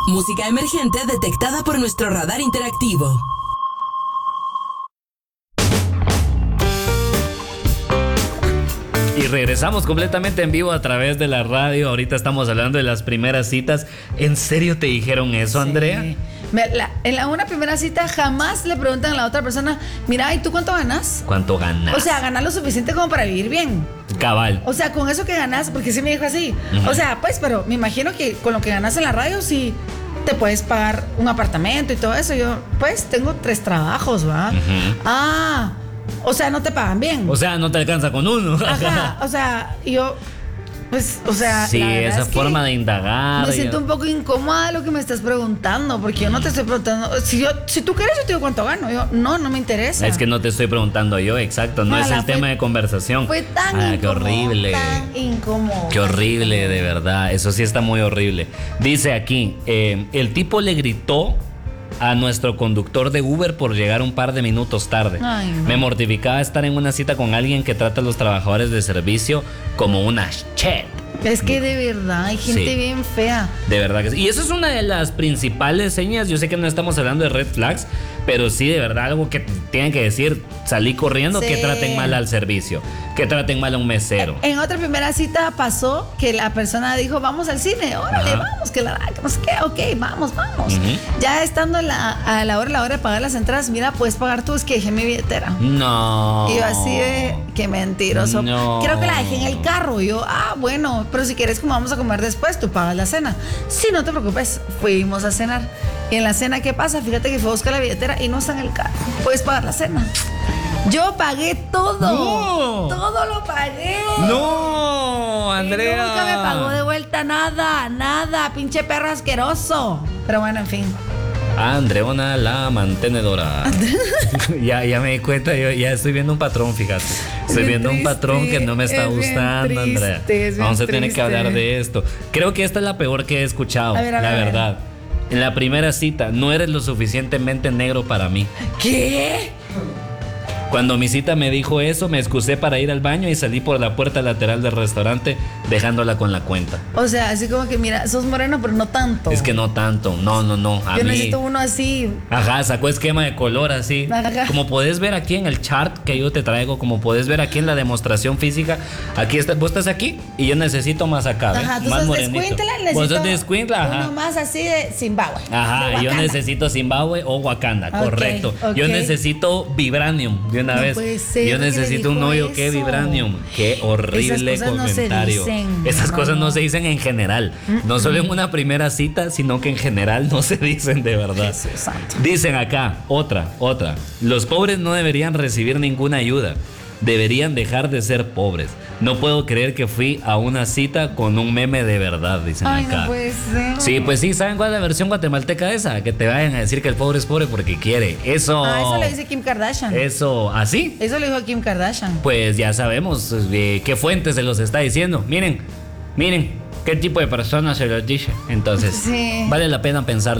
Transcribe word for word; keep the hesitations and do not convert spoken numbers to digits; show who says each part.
Speaker 1: Música emergente detectada por nuestro radar interactivo.
Speaker 2: Y regresamos completamente en vivo a través de la radio. Ahorita estamos hablando de las primeras citas. ¿En serio te dijeron eso,
Speaker 3: Sí.
Speaker 2: Andrea?
Speaker 3: Me- la- en la, una primera cita jamás le preguntan a la otra persona, mira, ¿y tú cuánto ganas?
Speaker 2: ¿Cuánto ganas?
Speaker 3: O sea, ganar lo suficiente como para vivir bien.
Speaker 2: Cabal.
Speaker 3: O sea, con eso que ganas, porque sí me dijo así.
Speaker 2: Ujú.
Speaker 3: O sea, pues, pero me imagino que con lo que ganas en la radio sí te puedes pagar un apartamento y todo eso. Yo, pues, tengo tres trabajos, ¿va?
Speaker 2: Ujú.
Speaker 3: Ah, o sea, no te pagan bien.
Speaker 2: O sea, no te alcanza con uno.
Speaker 3: Ajá, o sea, yo, pues, o sea,
Speaker 2: Sí,
Speaker 3: la verdad
Speaker 2: esa
Speaker 3: es que
Speaker 2: forma de indagar.
Speaker 3: me
Speaker 2: y-
Speaker 3: siento un poco incómoda de lo que me estás preguntando, porque yo no te estoy preguntando. Si yo, si tú quieres, yo te digo cuánto gano. Yo, no, no me interesa.
Speaker 2: Es que no te estoy preguntando yo, exacto. No es
Speaker 3: Mala,
Speaker 2: el
Speaker 3: fue-
Speaker 2: tema de conversación.
Speaker 3: Fue tan
Speaker 2: Ah, qué
Speaker 3: incómodo,
Speaker 2: horrible.
Speaker 3: tan incómodo.
Speaker 2: Qué horrible, de verdad. Eso sí está muy horrible. Dice aquí, eh, el tipo le gritó a nuestro conductor de Uber por llegar un par de minutos tarde.
Speaker 3: Ay, no.
Speaker 2: Me mortificaba estar en una cita con alguien que trata a los trabajadores de servicio como una shit.
Speaker 3: Es que de verdad hay gente
Speaker 2: Sí.
Speaker 3: bien fea.
Speaker 2: De verdad que sí. Y eso es una de las principales señas. Yo sé que no estamos hablando de red flags, pero sí, de verdad, algo que tienen que decir, salí corriendo,
Speaker 3: Sí.
Speaker 2: que traten mal al servicio, que traten mal a un mesero.
Speaker 3: En otra primera cita pasó que la persona dijo, vamos al cine, órale,
Speaker 2: Ajá.
Speaker 3: vamos, que la que no sé qué, ok, vamos, vamos.
Speaker 2: Ujú.
Speaker 3: Ya estando en la- a la hora, a la hora de pagar las entradas, mira, puedes pagar tú, es que dejé mi billetera.
Speaker 2: No.
Speaker 3: Y yo así de, qué mentiroso.
Speaker 2: No.
Speaker 3: Creo que la dejé en el carro. Y yo, ah, bueno, pero si quieres como vamos a comer después, tú pagas la cena. Sí, no te preocupes, fuimos a cenar. Y en la cena, ¿qué pasa? Fíjate que fue a buscar la billetera y no está en el carro. Puedes pagar la cena. Yo pagué todo.
Speaker 2: No.
Speaker 3: Todo lo pagué.
Speaker 2: No,
Speaker 3: Y
Speaker 2: Andrea.
Speaker 3: nunca me pagó de vuelta nada, nada, pinche perro asqueroso. Pero bueno, en fin.
Speaker 2: Andreona la mantenedora. ya, ya me di cuenta, yo ya estoy viendo un patrón, fíjate. Estoy
Speaker 3: bien
Speaker 2: viendo un
Speaker 3: triste,
Speaker 2: patrón que no me está
Speaker 3: es bien
Speaker 2: gustando,
Speaker 3: triste,
Speaker 2: Andrea.
Speaker 3: es bien
Speaker 2: Vamos a tener que
Speaker 3: triste.
Speaker 2: hablar de esto. Creo que esta es la peor que he escuchado,
Speaker 3: A ver, a
Speaker 2: la
Speaker 3: ver, a ver.
Speaker 2: verdad. En la primera cita, no eres lo suficientemente negro para mí.
Speaker 3: ¿Qué?
Speaker 2: Cuando mi cita me dijo eso, me excusé para ir al baño y salí por la puerta lateral del restaurante, dejándola con la cuenta.
Speaker 3: O sea, así como que mira, sos moreno, pero no tanto.
Speaker 2: Es que no tanto, no, no, no. A
Speaker 3: Yo
Speaker 2: mí.
Speaker 3: necesito uno así.
Speaker 2: Ajá, sacó esquema de color así.
Speaker 3: Ajá.
Speaker 2: Como podés ver aquí en el chart que yo te traigo, como podés ver aquí en la demostración física, aquí está, vos estás aquí y yo necesito más acá, ¿ves?
Speaker 3: Ajá, tú
Speaker 2: más
Speaker 3: sos de
Speaker 2: morenito.
Speaker 3: Escuintla,
Speaker 2: Vos
Speaker 3: necesito
Speaker 2: sos de Escuintla, ajá.
Speaker 3: uno más así de Zimbabue.
Speaker 2: Ajá,
Speaker 3: de
Speaker 2: yo
Speaker 3: Wakanda.
Speaker 2: necesito Zimbabue o Wakanda,
Speaker 3: Ok,
Speaker 2: correcto. Yo
Speaker 3: ok.
Speaker 2: necesito Vibranium de una
Speaker 3: No
Speaker 2: vez.
Speaker 3: puede ser,
Speaker 2: yo
Speaker 3: ¿por qué le
Speaker 2: necesito un
Speaker 3: dijo
Speaker 2: novio que
Speaker 3: eso?
Speaker 2: Vibranium. Qué horrible
Speaker 3: Esas cosas no se
Speaker 2: comentario.
Speaker 3: dicen.
Speaker 2: Esas
Speaker 3: No,
Speaker 2: cosas no
Speaker 3: no.
Speaker 2: se dicen en general. No solo en una primera cita, sino que en general no se dicen de verdad.
Speaker 3: Jesús santo.
Speaker 2: Dicen acá, otra, otra. Los pobres no deberían recibir ninguna ayuda. Deberían dejar de ser pobres. No puedo creer que fui a una cita con un meme de verdad, dicen
Speaker 3: Ay,
Speaker 2: acá.
Speaker 3: no puede ser.
Speaker 2: Sí, pues sí, ¿saben cuál es la versión guatemalteca de esa? Que te vayan a decir que el pobre es pobre porque quiere. Eso.
Speaker 3: Ah, eso le dice Kim Kardashian.
Speaker 2: Eso, ¿así?
Speaker 3: Eso le dijo Kim Kardashian.
Speaker 2: Pues ya sabemos eh, qué fuente se los está diciendo. Miren, miren, qué tipo de persona se los dice. Entonces,
Speaker 3: Sí.
Speaker 2: vale la pena pensar.